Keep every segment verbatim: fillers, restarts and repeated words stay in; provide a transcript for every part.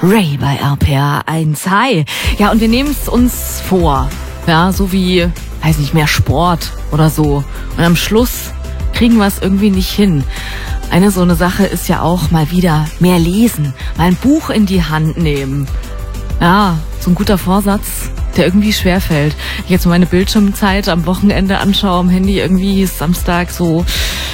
Ray bei R P R eins. Hi. Ja, und wir nehmen es uns vor. Ja, so wie, weiß nicht, mehr Sport oder so. Und am Schluss kriegen wir es irgendwie nicht hin. Eine so eine Sache ist ja auch mal wieder mehr lesen. Mal ein Buch in die Hand nehmen. Ja, so ein guter Vorsatz, der irgendwie schwerfällt. Ich jetzt meine Bildschirmzeit am Wochenende anschaue am Handy, irgendwie ist Samstag so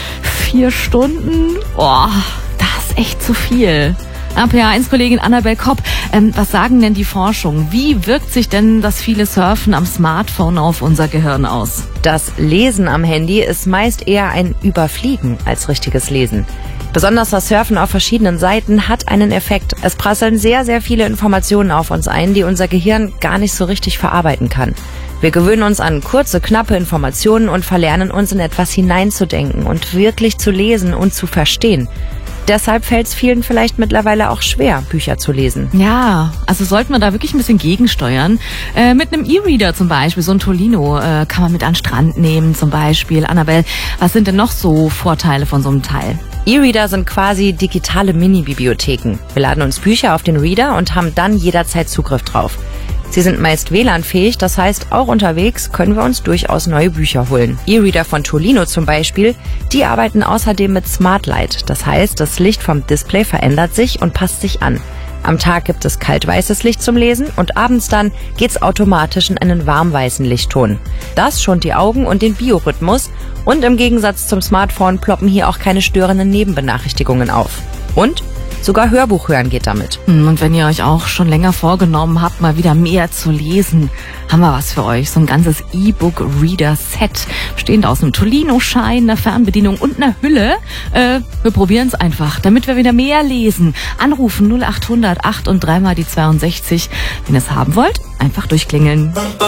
vier Stunden. Oh, das ist echt zu viel. R P R eins Kollegin Annabel Kopp, ähm, was sagen denn die Forschungen? Wie wirkt sich denn das viele Surfen am Smartphone auf unser Gehirn aus? Das Lesen am Handy ist meist eher ein Überfliegen als richtiges Lesen. Besonders das Surfen auf verschiedenen Seiten hat einen Effekt. Es prasseln sehr, sehr viele Informationen auf uns ein, die unser Gehirn gar nicht so richtig verarbeiten kann. Wir gewöhnen uns an kurze, knappe Informationen und verlernen uns in etwas hineinzudenken und wirklich zu lesen und zu verstehen. Deshalb fällt es vielen vielleicht mittlerweile auch schwer, Bücher zu lesen. Ja, also sollten wir da wirklich ein bisschen gegensteuern. Äh, mit einem E-Reader zum Beispiel, so ein Tolino, äh, kann man mit an den Strand nehmen zum Beispiel. Annabel, was sind denn noch so Vorteile von so einem Teil? E-Reader sind quasi digitale Mini-Bibliotheken. Wir laden uns Bücher auf den Reader und haben dann jederzeit Zugriff drauf. Sie sind meist W L A N-fähig, das heißt, auch unterwegs können wir uns durchaus neue Bücher holen. E-Reader von Tolino zum Beispiel, die arbeiten außerdem mit Smart Light. Das heißt, das Licht vom Display verändert sich und passt sich an. Am Tag gibt es kaltweißes Licht zum Lesen und abends dann geht's automatisch in einen warmweißen Lichtton. Das schont die Augen und den Biorhythmus und im Gegensatz zum Smartphone ploppen hier auch keine störenden Nebenbenachrichtigungen auf. Und sogar Hörbuch hören geht damit. Und wenn ihr euch auch schon länger vorgenommen habt, mal wieder mehr zu lesen, haben wir was für euch. So ein ganzes E-Book-Reader-Set, bestehend aus einem Tolino-Schein, einer Fernbedienung und einer Hülle. Äh, wir probieren es einfach, damit wir wieder mehr lesen. Anrufen null acht hundert acht und dreimal die zweiundsechzig. Wenn ihr es haben wollt, einfach durchklingeln.